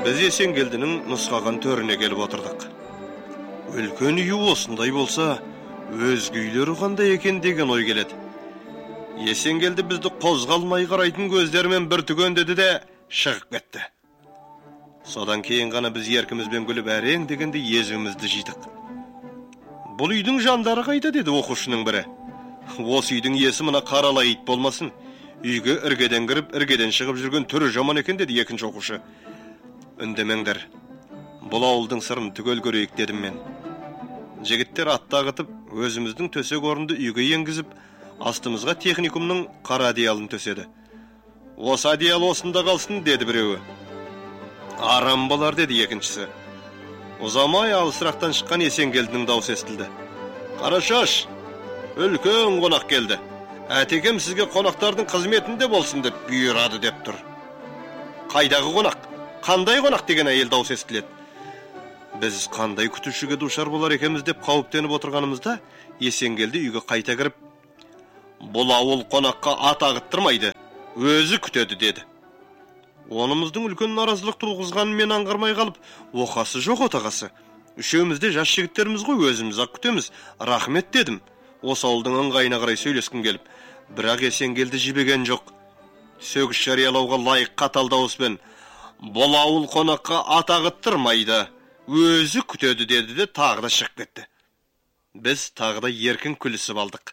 Biz Есенгелдінің нұсқаған төріне келіп отырдық. Үлкен үйі осындай болса, өзге үйлері қандай екен деген ой келеді. Есенгелді бізді қозғалмай қарайтын көздермен бір түген деді де шығып кетті. Содан кейін ғана біз еркімізбен күліп әрең дегенде езуімізді жидық. Бұл үйдің жандары қайда деді оқушының бірі. Осы үйдің иесі мына қаралай ит болмасын. Үйге іргеден кіріп, іргеден шығып жүрген түрі жаман екен деді екінші оқушы. Үндемеңдер. Бұл ауылдың сырын түгел көрейік дедім мен. Жігіттер атта ағытып, өзіміздің төсек орынды үйге енгізіп, астымызға техникумның қара одеялын төседі. Осы одеял осында қалсын деді біреуі. Арам болар деді екіншісі. Ұзамай алысырақтан шыққан Есенгелдінің даусы естілді. Қарашаш, үлкен қонақ келді. Әтекем сізге қонақтардың қызметінде болсын деп бұйырады деп тұр. Қайдағы қонақ? Қандай қонақ деген әйел даусы естіледі. Біз қандай күтушіге душар болар екеміз деп қауіптеніп отырғанымызда Есенгелді үйге қайта кіріп, бұл ауыл қонаққа ат ағыттырмайды, өзі күтеді деді. Онымыздың үлкен наразылық туғызғанын мен аңғармай қалып, оқасы жоқ отағасы. Үшеумізде жас жігіттеріміз ғой, өзіміз-ақ күтеміз. Рахмет дедім. Осы ауылдың ыңғайына қарай сөйлескім келіп. Бірақ Есенгелді жібеген жоқ. Сөгіс жариялауға лайық қатал дауыспен, бұл ауыл қонаққа ат ағыттырмайды, өзі күтеді деді де тағы да шығып кетті. Біз тағы да еркін күлісіп алдық.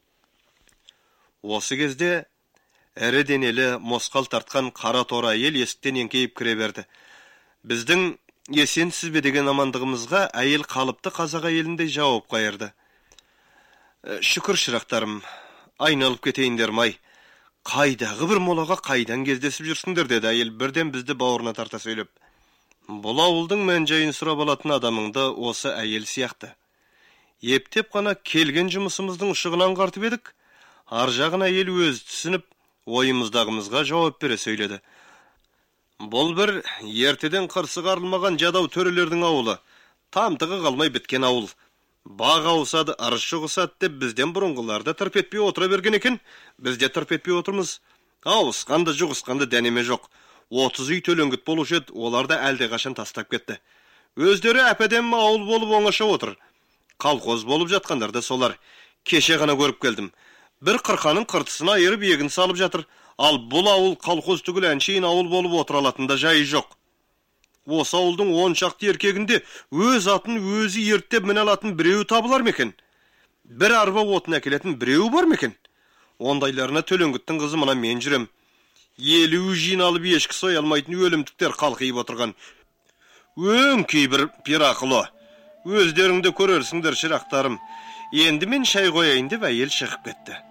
Осы кезде әрі денелі мосқал тартқан қара торы әйел есіктен еңкейіп кіре берді. Біздің есенсіз бе деген амандығымызға әйел қалыпты қазақ әйеліндей жауап қайырды. Шүкір шырақтарым, айналып кетейіндер май. Қайдағы бір молаға қайдан кездесіп жүрсіңдер деді әйел бірден бізді бауырына тарта сөйлеп. Бұл ауылдың мән-жайын сұрап алатын адамыңды осы әйел сияқты. Ептеп қана келген жұмысымыздың ұшығынан қартып едік. Ар жағын әйел өз түсініп, ойымыздағымызға жауап бере сөйледі. Бұл бір ертеден қырсығы арылмаған жадау төрелердің ауылы. Тамтығы қалмай біткен ауыл. Баг ауысады, арыз жұғысады деп бізден бұрынғыларды тырп етпей отыра берген екен. Бізде тырп етпей отырмыз. Ауысқанды жұғысқанды дәнеме жоқ. 30 үй төлеңгіт болушы еді, оларды әлде қашан тастап кетті. Өздері әпәдем ауыл болып оңаша отыр. Қалқоз болып жатқандар да солар. Кеше ғана көріп келдім. Бір қырқаның қыртысына айырып егін салып жатыр. Ал бұл ауыл қалқоз түгіл әншейін ауыл болып отыра алатында жайы жоқ. Осы ауылдың 10 шақты еркегінде өз атын өзі ерттеп міне алатын біреу табылар мекен? Бір арба отын әкелетін біреу бар мекен? Ондайларына төлеңгіттің қызы мына мен жүрем. 50 жиналып ешкі сой алмайтын өлімтіктер қалқиып отырған. Өңкей бір пирақылы. Өздеріңді көрерсіңдер шырақтарым. Енді мен шай қояйын деп әйел шығып кетті.